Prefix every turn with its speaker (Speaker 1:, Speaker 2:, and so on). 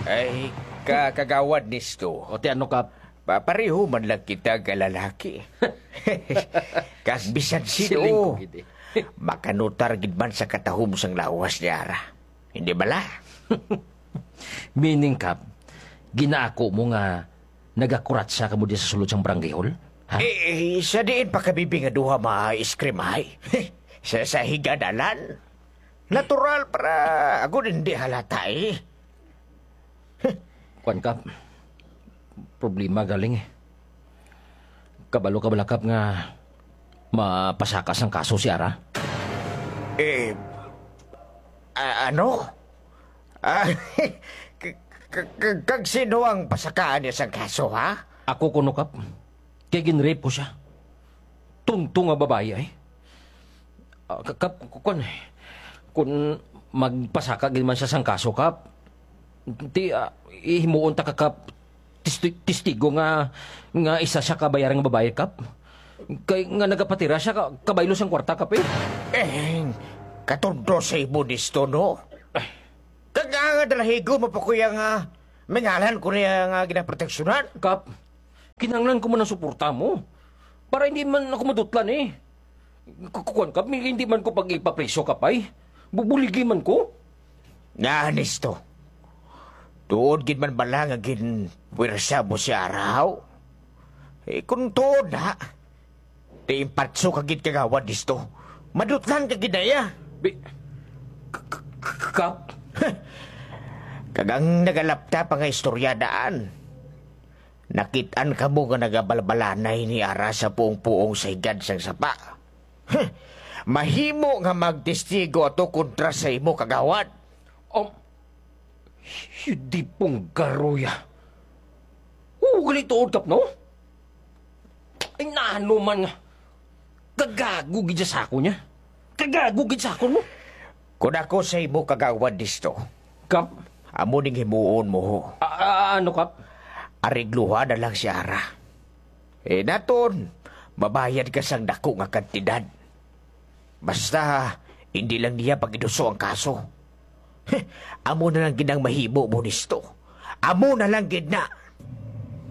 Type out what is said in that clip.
Speaker 1: Ay, kagawad nisto.
Speaker 2: O ti ano, Kap?
Speaker 1: Pareho man lang kita kalalaki. Kag bisan
Speaker 2: Siling ko,
Speaker 1: sino,
Speaker 2: gid eh.
Speaker 1: makanutar gid man sa katahom sang lawas ni Ara. Hindi bala?
Speaker 2: Meaning, Kap, ginaako mo nga nagakurat sa kamo di sa sulod sang barangay hall? Ha?
Speaker 1: Sa diin pa kabibing nga duha ma-iskrimay. sa higadalan. Natural para ako hindi halata eh.
Speaker 2: Kwan, Kap, problema galing eh. Kabalo ka bala, Kap, nga mapasakas ang kaso si Ara?
Speaker 1: Ano? Kag sino ang pasakaan niya sa kaso, ha?
Speaker 2: Ako kuno, Kap. Kaya ginrape ko siya. Tungtong nga babae ay. Kap, kung magpasaka gid man siya sang kaso, Kap, ihimuon ta ka, Kap, testigo nga isa siya kabayarang babae, Kap. Kay nga nagapatira siya kabaylo sang kwarta, Kap eh.
Speaker 1: Katundo sa ibo nisto, no? Kag nga dalahigo mo pa kuya nga mengalan ko niya nga ginaproteksyonan.
Speaker 2: Kap, kinanglan ko man ang suporta mo. Para hindi man ako madutlan eh. Kukuan, Kap, hindi man ko pag ipapreso, Kap ay. Bubuligi man ko.
Speaker 1: Nga, nisto. Tuod gid man bala nga ginpwersa mo si Araw. Kung tuod na, di impatso kagid kagawad nisto. Madutlan kagid na ya.
Speaker 2: Kap,
Speaker 1: Kagang nagalapta pa nga istoryadaan. Nakitaan ka mo nga nagabalbalanay ni Ara sa puong-puong sa higad sang sapa. Mahimo nga magtestigo ato kontra sa imo kagawad.
Speaker 2: Hindi pong garuya. Galito, Kap, no? Ay, naano man nga. Kagagugid sa ako niya. Kagagugid sa ako, no?
Speaker 1: Kung ako sa imo kagawad disto,
Speaker 2: Kap,
Speaker 1: amo ning himuon mo ho.
Speaker 2: ano, Kap?
Speaker 1: Arigluha na lang si Ara. Naton, mabayad ka sang dako nga kantidad. Basta, hindi lang niya pagiduso ang kaso. Amo na lang ginang mahimo mo nisto. Amo na lang gid na.